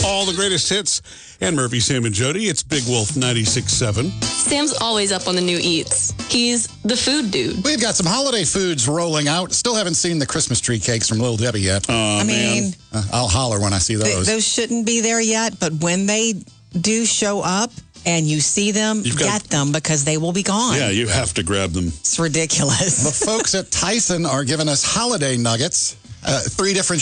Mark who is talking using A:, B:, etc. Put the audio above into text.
A: All the greatest hits. And Murphy, Sam, and Jody. It's Big Wolf 96.7.
B: Sam's always up on the new eats. He's the food dude.
C: We've got some holiday foods rolling out. Still haven't seen the Christmas tree cakes from Little Debbie yet.
D: I mean,
C: I'll holler when I see those.
D: Those shouldn't be there yet, but when they do show up and you see them, get them because they will be gone.
A: Yeah, you have to grab them.
D: It's ridiculous.
C: The folks at Tyson are giving us holiday nuggets. 3 different